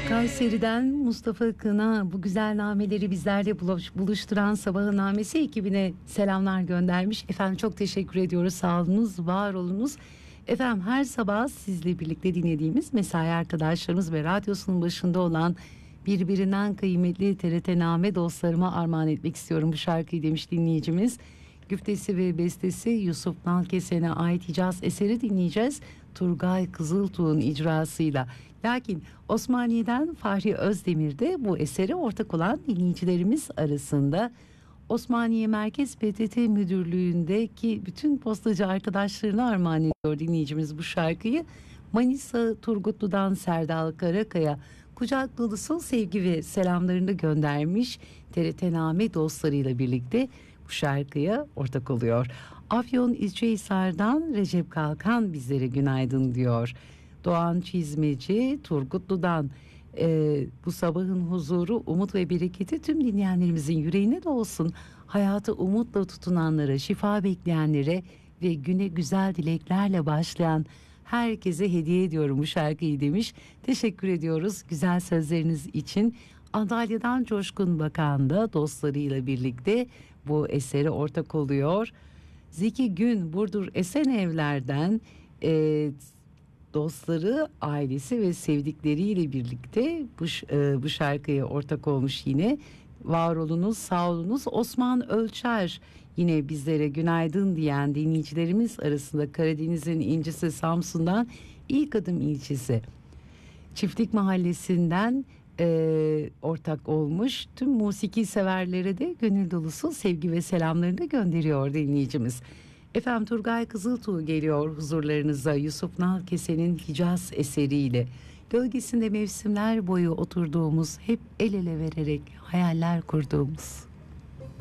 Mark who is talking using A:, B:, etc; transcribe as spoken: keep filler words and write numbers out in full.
A: Kayseri'den Mustafa Kına bu güzel nameleri bizlerle buluş- buluşturan Sabahın Namesi ekibine selamlar göndermiş. Efendim çok teşekkür ediyoruz. Sağ olunuz, var olunuz. Efendim her sabah sizle birlikte dinlediğimiz mesai arkadaşlarımız ve radyosunun başında olan birbirinden kıymetli T R T Name dostlarıma armağan etmek istiyorum bu şarkıyı demiş dinleyicimiz. Güftesi ve bestesi Yusuf Nalkesen'e ait Hicaz eseri dinleyeceğiz. Turgay Kızıltuğ'un icrasıyla. Lakin Osmaniye'den Fahri Özdemir de bu esere ortak olan dinleyicilerimiz arasında. Osmaniye Merkez P T T Müdürlüğü'ndeki bütün postacı arkadaşlarına armağan ediyor dinleyicimiz bu şarkıyı. Manisa Turgutlu'dan Serdal Karakaya kucak dolusu sevgi ve selamlarını göndermiş. T R T Name dostlarıyla birlikte bu şarkıya ortak oluyor. Afyon İlçehisar'dan Recep Kalkan bizlere günaydın diyor. Doğan Çizmeci Turgutlu'dan e, bu sabahın huzuru, umut ve bereketi tüm dinleyenlerimizin yüreğine de olsun. Hayatı umutla tutunanlara, şifa bekleyenlere ve güne güzel dileklerle başlayan herkese hediye ediyorum bu şarkıyı demiş. Teşekkür ediyoruz güzel sözleriniz için. Antalya'dan Coşkun Bakan da dostlarıyla birlikte bu esere ortak oluyor. Zeki Gün Burdur Esenevler'den e, dostları, ailesi ve sevdikleriyle birlikte bu, e, bu şarkıya ortak olmuş yine. Var olunuz, sağ olunuz. Osman Ölçer yine bizlere günaydın diyen dinleyicilerimiz arasında Karadeniz'in incisi Samsun'dan İlk Adım ilçesi Çiftlik Mahallesi'nden e, ortak olmuş. Tüm musiki severlere de gönül dolusu sevgi ve selamlarını da gönderiyor dinleyicimiz. Efendim Turgay Kızıltuğ geliyor huzurlarınıza Yusuf Nalkesen'in Hicaz eseriyle. Gölgesinde mevsimler boyu oturduğumuz, hep el ele vererek hayaller kurduğumuz.